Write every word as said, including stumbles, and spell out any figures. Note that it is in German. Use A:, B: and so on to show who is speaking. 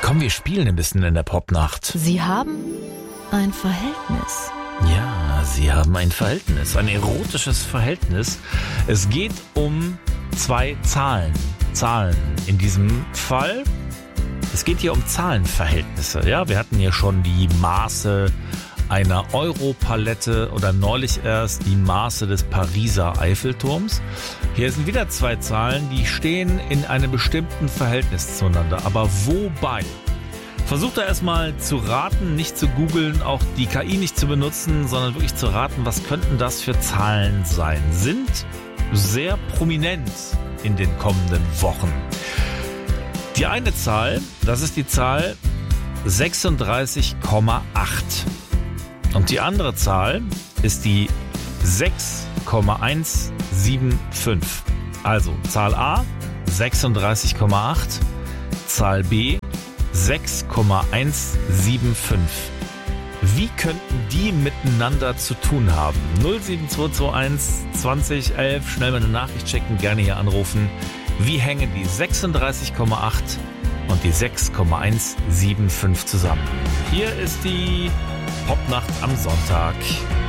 A: Komm, wir spielen ein bisschen in der Popnacht.
B: Sie haben ein Verhältnis.
A: Ja, Sie haben ein Verhältnis, ein erotisches Verhältnis. Es geht um zwei Zahlen. Zahlen in diesem Fall. Es geht hier um Zahlenverhältnisse. Ja, wir hatten ja schon die Maße einer Europalette oder neulich erst die Maße des Pariser Eiffelturms. Hier sind wieder zwei Zahlen, die stehen in einem bestimmten Verhältnis zueinander. Aber wobei? Versucht da erstmal zu raten, nicht zu googeln, auch die K I nicht zu benutzen, sondern wirklich zu raten, was könnten das für Zahlen sein? Sind sehr prominent in den kommenden Wochen. Die eine Zahl, das ist die Zahl sechsunddreißig Komma acht. Und die andere Zahl ist die sechs Komma eins sieben fünf. Also Zahl A sechsunddreißig Komma acht, Zahl B sechs Komma eins sieben fünf. Wie könnten die miteinander zu tun haben? null sieben zwei zwei eins zwanzig elf, schnell mal eine Nachricht schicken, gerne hier anrufen. Wie hängen die sechsunddreißig Komma acht und die sechs Komma eins sieben fünf zusammen? Hier ist die Popnacht am Sonntag.